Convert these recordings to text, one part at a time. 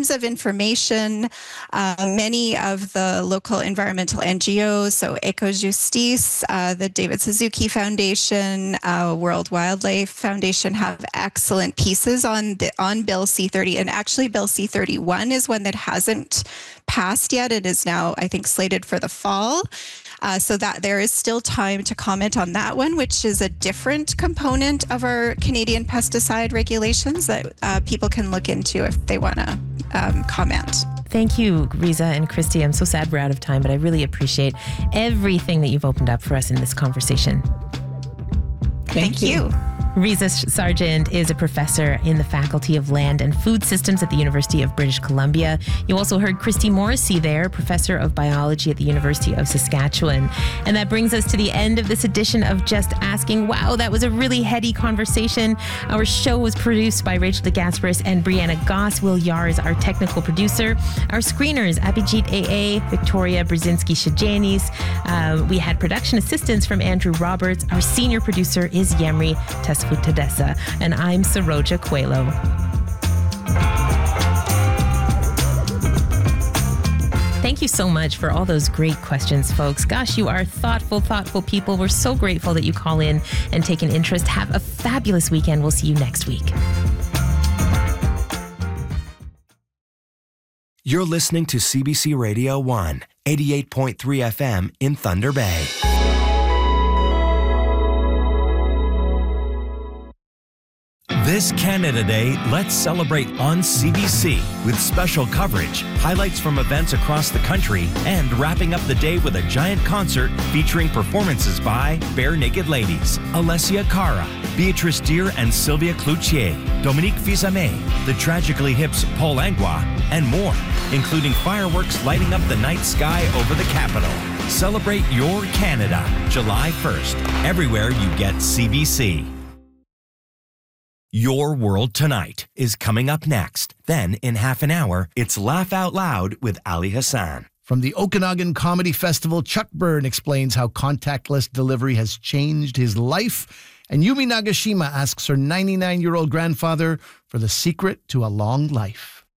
terms of information, many of the local environmental NGOs, so Ecojustice, the David Suzuki Foundation, World Wildlife Foundation have excellent pieces on Bill C-30. And actually, Bill C-31 is one that hasn't passed yet. It is now, I think, slated for the fall. So that there is still time to comment on that one, which is a different component of our Canadian pesticide regulations that people can look into if they want to comment. Thank you, Riza and Christy. I'm so sad we're out of time, but I really appreciate everything that you've opened up for us in this conversation. Thank you. Riza Sargent is a professor in the Faculty of Land and Food Systems at the University of British Columbia. You also heard Christy Morrissey there, professor of biology at the University of Saskatchewan. And that brings us to the end of this edition of Just Asking. Wow, that was a really heady conversation. Our show was produced by Rachel DeGasperis and Brianna Goss. Will Yar is our technical producer. Our screeners, Abhijit A.A., Victoria Brzezinski-Shajanis. We had production assistance from Andrew Roberts. Our senior producer is Yemri Tesfutadessa, and I'm Saroja Coelho. Thank you so much for all those great questions, folks. Gosh, you are thoughtful people. We're so grateful that you call in and take an interest. Have a fabulous weekend. We'll see you next week. You're listening to CBC Radio 1, 88.3 FM in Thunder Bay. This Canada Day, let's celebrate on CBC with special coverage, highlights from events across the country, and wrapping up the day with a giant concert featuring performances by Bare Naked Ladies, Alessia Cara, Beatrice Deer and Sylvia Cloutier, Dominique Fils-Aimé, the Tragically Hip's Paul Langlois, and more, including fireworks lighting up the night sky over the capital. Celebrate your Canada, July 1st, everywhere you get CBC. Your World Tonight is coming up next. Then, in half an hour, it's Laugh Out Loud with Ali Hassan. From the Okanagan Comedy Festival, Chuck Byrne explains how contactless delivery has changed his life. And Yumi Nagashima asks her 99-year-old grandfather for the secret to a long life.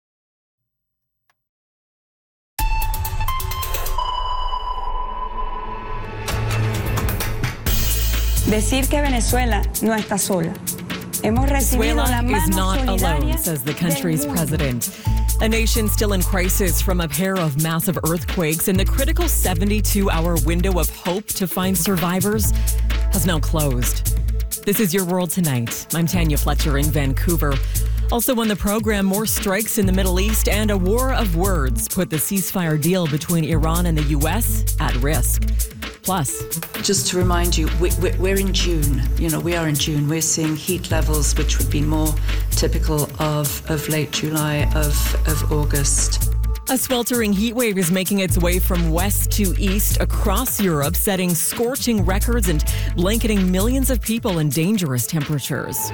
Decir que Venezuela no está sola. Venezuela is not alone, says the country's president. A nation still in crisis from a pair of massive earthquakes, and the critical 72-hour window of hope to find survivors has now closed. This is Your World Tonight. I'm Tanya Fletcher in Vancouver. Also on the program, more strikes in the Middle East and a war of words put the ceasefire deal between Iran and the U.S. at risk. Plus, just to remind you, we're in June. We are in June. We're seeing heat levels which would be more typical of late July, of August. A sweltering heat wave is making its way from west to east across Europe, setting scorching records and blanketing millions of people in dangerous temperatures.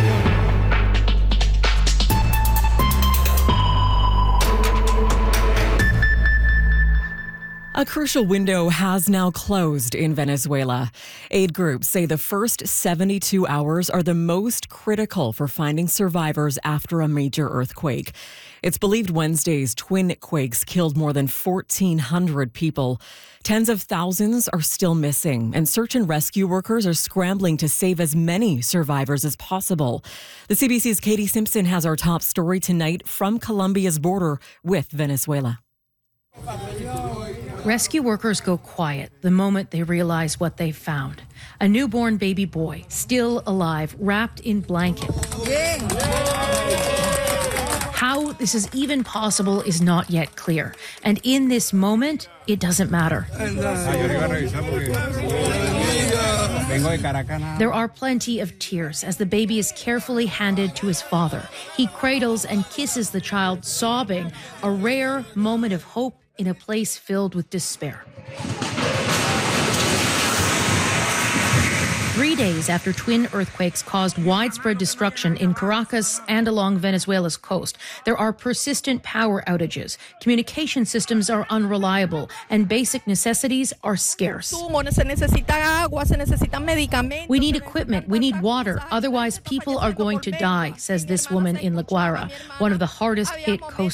A crucial window has now closed in Venezuela. Aid groups say the first 72 hours are the most critical for finding survivors after a major earthquake. It's believed Wednesday's twin quakes killed more than 1,400 people. Tens of thousands are still missing, and search and rescue workers are scrambling to save as many survivors as possible. The CBC's Katie Simpson has our top story tonight from Colombia's border with Venezuela. Rescue workers go quiet the moment they realize what they've found. A newborn baby boy, still alive, wrapped in blankets. How this is even possible is not yet clear. And in this moment, it doesn't matter. There are plenty of tears as the baby is carefully handed to his father. He cradles and kisses the child, sobbing, a rare moment of hope in a place filled with despair. 3 days after twin earthquakes caused widespread destruction in Caracas and along Venezuela's coast, there are persistent power outages. Communication systems are unreliable, and basic necessities are scarce. We need equipment, we need water, otherwise people are going to die, says this woman in La Guaira, one of the hardest hit coast